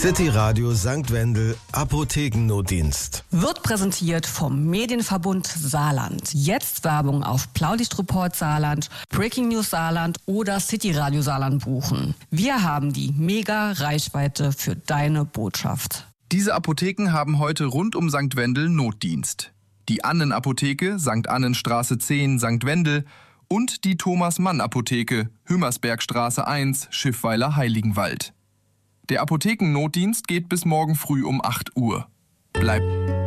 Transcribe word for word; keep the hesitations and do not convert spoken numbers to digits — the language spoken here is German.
City Radio Sankt Wendel Apothekennotdienst. Wird präsentiert vom Medienverbund Saarland. Jetzt Werbung auf Blaulichtreport Saarland, Breaking News Saarland oder City Radio Saarland buchen. Wir haben die Mega-Reichweite für deine Botschaft. Diese Apotheken haben heute rund um Sankt Wendel Notdienst. Die Annen-Apotheke, Sankt Annenstraße zehn, Sankt Wendel und die Thomas-Mann-Apotheke, Hümmersbergstraße eins, Schiffweiler Heiligenwald. Der Apothekennotdienst geht bis morgen früh um acht Uhr. Bleibt